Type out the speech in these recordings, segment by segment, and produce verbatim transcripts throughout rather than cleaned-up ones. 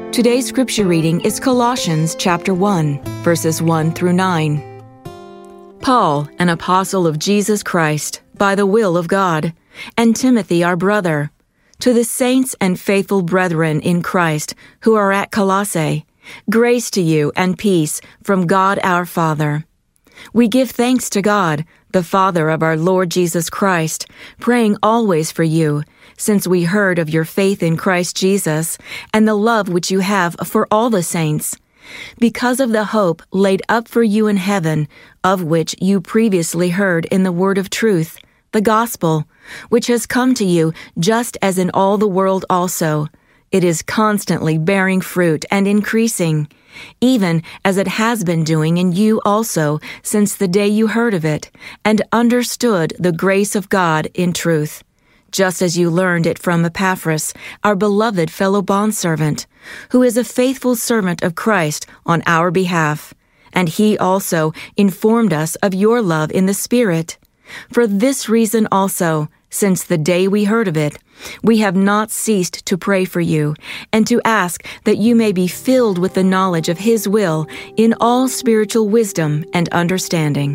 Today's scripture reading is Colossians chapter one, verses one through nine. Paul, an apostle of Jesus Christ, by the will of God, and Timothy our brother, to the saints and faithful brethren in Christ who are at Colossae, grace to you and peace from God our Father. We give thanks to God, the Father of our Lord Jesus Christ, praying always for you, since we heard of your faith in Christ Jesus and the love which you have for all the saints, because of the hope laid up for you in heaven, of which you previously heard in the word of truth, the gospel, which has come to you just as in all the world also. It is constantly bearing fruit and increasing, even as it has been doing in you also since the day you heard of it, and understood the grace of God in truth, just as you learned it from Epaphras, our beloved fellow bondservant, who is a faithful servant of Christ on our behalf. And he also informed us of your love in the Spirit. For this reason also, since the day we heard of it, we have not ceased to pray for you, and to ask that you may be filled with the knowledge of His will in all spiritual wisdom and understanding.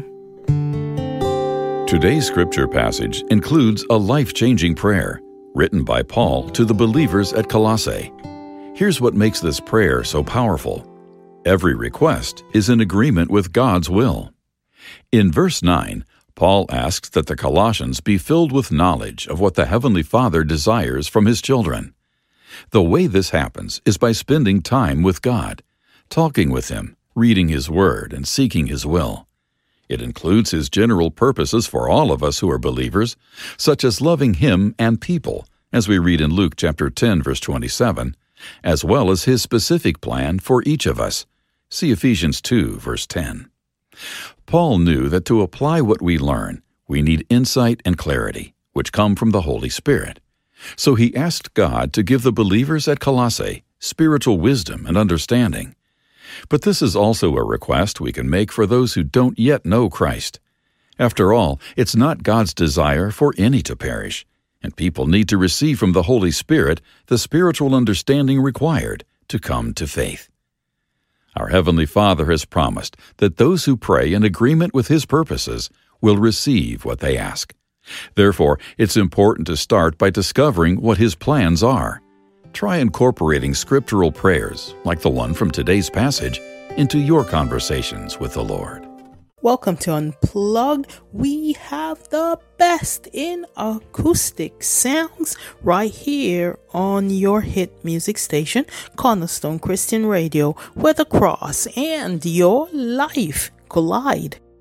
Today's scripture passage includes a life-changing prayer written by Paul to the believers at Colossae. Here's what makes this prayer so powerful. Every request is in agreement with God's will. In verse nine, Paul asks that the Colossians be filled with knowledge of what the Heavenly Father desires from His children. The way this happens is by spending time with God, talking with Him, reading His Word, and seeking His will. It includes His general purposes for all of us who are believers, such as loving Him and people, as we read in Luke chapter ten, verse twenty-seven, as well as His specific plan for each of us. See Ephesians two, verse ten. Paul knew that to apply what we learn, we need insight and clarity, which come from the Holy Spirit. So he asked God to give the believers at Colossae spiritual wisdom and understanding. But this is also a request we can make for those who don't yet know Christ. After all, it's not God's desire for any to perish, and people need to receive from the Holy Spirit the spiritual understanding required to come to faith. Our Heavenly Father has promised that those who pray in agreement with His purposes will receive what they ask. Therefore, it's important to start by discovering what His plans are. Try incorporating scriptural prayers, like the one from today's passage, into your conversations with the Lord. Welcome to Unplugged. We have the best in acoustic sounds right here on your hit music station, Cornerstone Christian Radio, where the cross and your life collide.